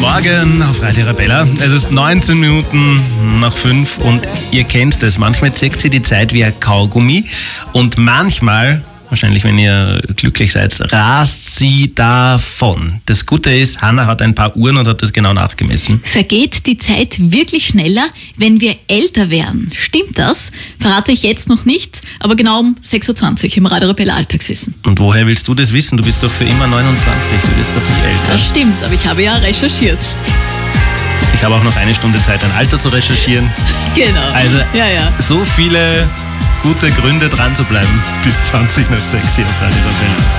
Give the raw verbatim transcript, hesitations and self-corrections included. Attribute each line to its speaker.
Speaker 1: Morgen auf Radio Arabella. Es ist neunzehn Minuten nach fünf und ihr kennt das. Manchmal zieht sie die Zeit wie ein Kaugummi und manchmal, wahrscheinlich wenn ihr glücklich seid, rast sie davon. Das Gute ist, Hanna hat ein paar Uhren und hat das genau nachgemessen.
Speaker 2: Vergeht die Zeit wirklich schneller, wenn wir älter werden? Stimmt das? Verrate ich jetzt noch nicht, aber genau um sechs Uhr zwanzig im Radio Arabella Alltagswissen.
Speaker 1: Und woher willst du das wissen? Du bist doch für immer neunundzwanzig, du wirst doch nie älter.
Speaker 2: Das stimmt, aber ich habe ja recherchiert.
Speaker 1: Ich habe auch noch eine Stunde Zeit, ein Alter zu recherchieren.
Speaker 2: Genau.
Speaker 1: Also
Speaker 2: ja, ja.
Speaker 1: so viele gute Gründe dran zu bleiben bis zwanzig nach sechs hier auf Radio Arabella.